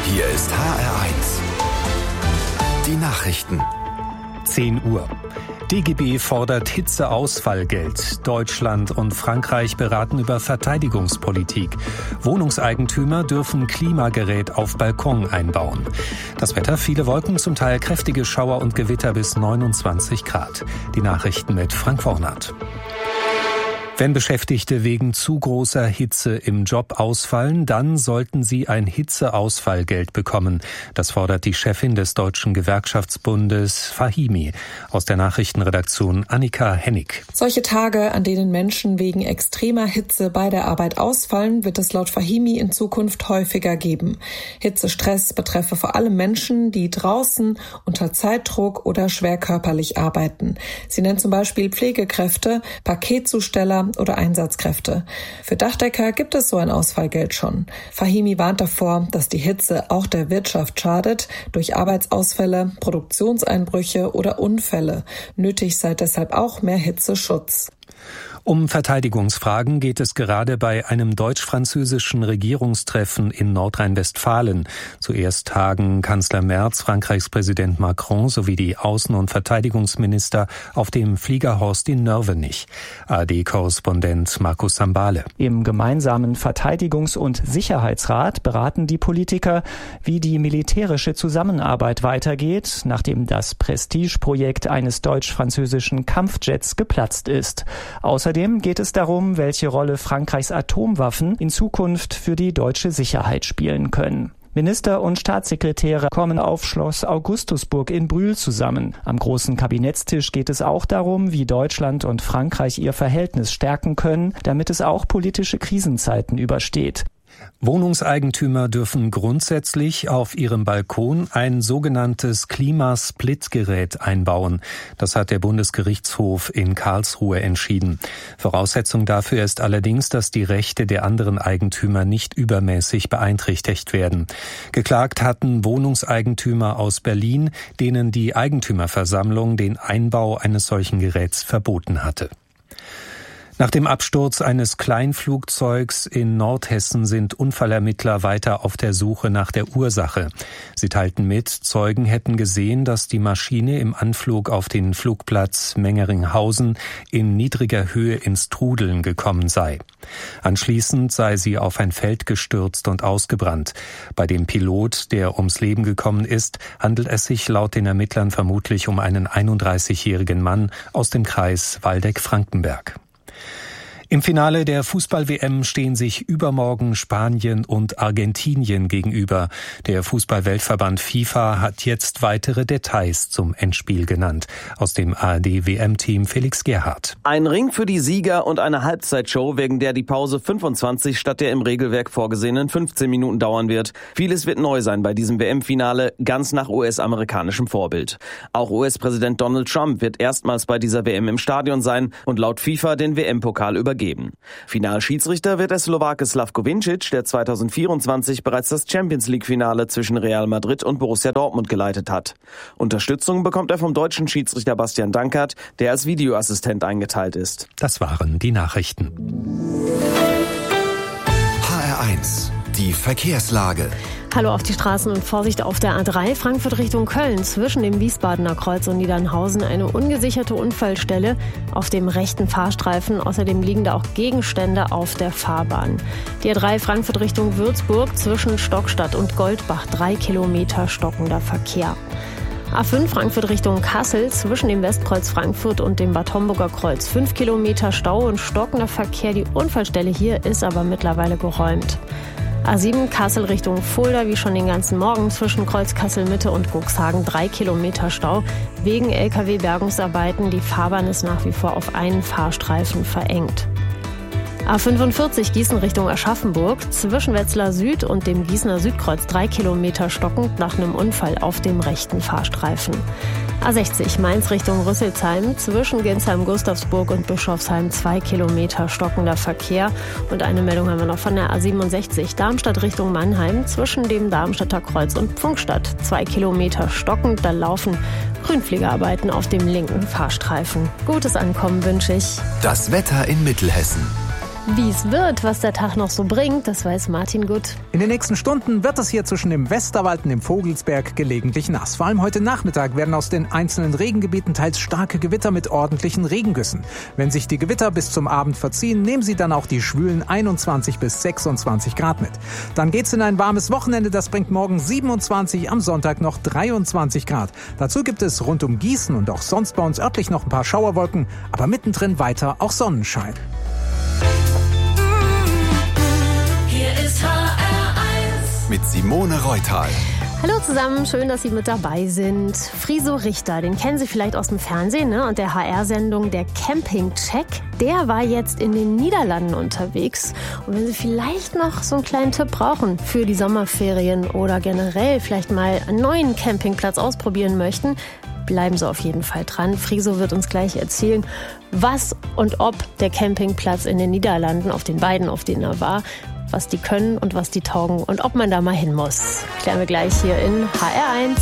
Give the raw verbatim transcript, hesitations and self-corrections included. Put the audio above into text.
Hier ist H R eins. Die Nachrichten. zehn Uhr. D G B fordert Hitzeausfallgeld. Deutschland und Frankreich beraten über Verteidigungspolitik. Wohnungseigentümer dürfen Klimagerät auf Balkon einbauen. Das Wetter, viele Wolken, zum Teil kräftige Schauer und Gewitter bis neunundzwanzig Grad. Die Nachrichten mit Frank Wornath. Wenn Beschäftigte wegen zu großer Hitze im Job ausfallen, dann sollten sie ein Hitzeausfallgeld bekommen. Das fordert die Chefin des Deutschen Gewerkschaftsbundes Fahimi. Aus der Nachrichtenredaktion Annika Hennig. Solche Tage, an denen Menschen wegen extremer Hitze bei der Arbeit ausfallen, wird es laut Fahimi in Zukunft häufiger geben. Hitzestress betreffe vor allem Menschen, die draußen unter Zeitdruck oder schwer körperlich arbeiten. Sie nennt zum Beispiel Pflegekräfte, Paketzusteller oder Einsatzkräfte. Für Dachdecker gibt es so ein Ausfallgeld schon. Fahimi warnt davor, dass die Hitze auch der Wirtschaft schadet, durch Arbeitsausfälle, Produktionseinbrüche oder Unfälle. Nötig sei deshalb auch mehr Hitzeschutz. Um Verteidigungsfragen geht es gerade bei einem deutsch-französischen Regierungstreffen in Nordrhein-Westfalen. Zuerst tagen Kanzler Merz, Frankreichs Präsident Macron sowie die Außen- und Verteidigungsminister auf dem Fliegerhorst in Nörvenich. A R D-Korrespondent Markus Sambale. Im gemeinsamen Verteidigungs- und Sicherheitsrat beraten die Politiker, wie die militärische Zusammenarbeit weitergeht, nachdem das Prestigeprojekt eines deutsch-französischen Kampfjets geplatzt ist. Außerdem geht es darum, welche Rolle Frankreichs Atomwaffen in Zukunft für die deutsche Sicherheit spielen können. Minister und Staatssekretäre kommen auf Schloss Augustusburg in Brühl zusammen. Am großen Kabinettstisch geht es auch darum, wie Deutschland und Frankreich ihr Verhältnis stärken können, damit es auch politische Krisenzeiten übersteht. Wohnungseigentümer dürfen grundsätzlich auf ihrem Balkon ein sogenanntes Klimasplitgerät einbauen. Das hat der Bundesgerichtshof in Karlsruhe entschieden. Voraussetzung dafür ist allerdings, dass die Rechte der anderen Eigentümer nicht übermäßig beeinträchtigt werden. Geklagt hatten Wohnungseigentümer aus Berlin, denen die Eigentümerversammlung den Einbau eines solchen Geräts verboten hatte. Nach dem Absturz eines Kleinflugzeugs in Nordhessen sind Unfallermittler weiter auf der Suche nach der Ursache. Sie teilten mit, Zeugen hätten gesehen, dass die Maschine im Anflug auf den Flugplatz Mengeringhausen in niedriger Höhe ins Trudeln gekommen sei. Anschließend sei sie auf ein Feld gestürzt und ausgebrannt. Bei dem Pilot, der ums Leben gekommen ist, handelt es sich laut den Ermittlern vermutlich um einen einunddreißigjährigen Mann aus dem Kreis Waldeck-Frankenberg. Im Finale der Fußball-W M stehen sich übermorgen Spanien und Argentinien gegenüber. Der Fußball-Weltverband FIFA hat jetzt weitere Details zum Endspiel genannt. Aus dem A R D-W M-Team Felix Gerhardt. Ein Ring für die Sieger und eine Halbzeitshow, wegen der die Pause fünfundzwanzig statt der im Regelwerk vorgesehenen fünfzehn Minuten dauern wird. Vieles wird neu sein bei diesem W M-Finale, ganz nach U S-amerikanischem Vorbild. Auch U S-Präsident Donald Trump wird erstmals bei dieser W M im Stadion sein und laut FIFA den W M-Pokal übergeben. Geben. Finalschiedsrichter wird der Slowake Slavko Vincic, der zweitausendvierundzwanzig bereits das Champions-League-Finale zwischen Real Madrid und Borussia Dortmund geleitet hat. Unterstützung bekommt er vom deutschen Schiedsrichter Bastian Dankert, der als Videoassistent eingeteilt ist. Das waren die Nachrichten. H R eins, die Verkehrslage. Hallo auf die Straßen und Vorsicht auf der A drei, Frankfurt Richtung Köln. Zwischen dem Wiesbadener Kreuz und Niedernhausen eine ungesicherte Unfallstelle auf dem rechten Fahrstreifen. Außerdem liegen da auch Gegenstände auf der Fahrbahn. Die A drei Frankfurt Richtung Würzburg zwischen Stockstadt und Goldbach. Drei Kilometer stockender Verkehr. A fünf Frankfurt Richtung Kassel zwischen dem Westkreuz Frankfurt und dem Bad Homburger Kreuz. Fünf Kilometer Stau und stockender Verkehr. Die Unfallstelle hier ist aber mittlerweile geräumt. A sieben Kassel Richtung Fulda, wie schon den ganzen Morgen zwischen Kreuz Kassel Mitte und Guxhagen drei Kilometer Stau wegen L K W-Bergungsarbeiten. Die Fahrbahn ist nach wie vor auf einen Fahrstreifen verengt. A fünfundvierzig Gießen Richtung Aschaffenburg zwischen Wetzlar Süd und dem Gießener Südkreuz drei Kilometer stockend nach einem Unfall auf dem rechten Fahrstreifen. A sechzig Mainz Richtung Rüsselsheim zwischen Ginsheim-Gustavsburg und Bischofsheim zwei Kilometer stockender Verkehr. Und eine Meldung haben wir noch von der A siebenundsechzig Darmstadt Richtung Mannheim zwischen dem Darmstadter Kreuz und Pfungstadt. Zwei Kilometer stockend, da laufen Grünpflegearbeiten auf dem linken Fahrstreifen. Gutes Ankommen wünsche ich. Das Wetter in Mittelhessen. Wie es wird, was der Tag noch so bringt, das weiß Martin gut. In den nächsten Stunden wird es hier zwischen dem Westerwald und dem Vogelsberg gelegentlich nass. Vor allem heute Nachmittag werden aus den einzelnen Regengebieten teils starke Gewitter mit ordentlichen Regengüssen. Wenn sich die Gewitter bis zum Abend verziehen, nehmen sie dann auch die schwülen einundzwanzig bis sechsundzwanzig Grad mit. Dann geht's in ein warmes Wochenende, das bringt morgen siebenundzwanzig, am Sonntag noch dreiundzwanzig Grad. Dazu gibt es rund um Gießen und auch sonst bei uns örtlich noch ein paar Schauerwolken, aber mittendrin weiter auch Sonnenschein. Mit Simone Reutal. Hallo zusammen, schön, dass Sie mit dabei sind. Friso Richter, den kennen Sie vielleicht aus dem Fernsehen, ne? Und der H R-Sendung Der Campingcheck, der war jetzt in den Niederlanden unterwegs. Und wenn Sie vielleicht noch so einen kleinen Tipp brauchen für die Sommerferien oder generell vielleicht mal einen neuen Campingplatz ausprobieren möchten, bleiben Sie auf jeden Fall dran. Friso wird uns gleich erzählen, was und ob der Campingplatz in den Niederlanden, auf den beiden, auf denen er war, was die können und was die taugen und ob man da mal hin muss. Klären wir gleich hier in H R eins.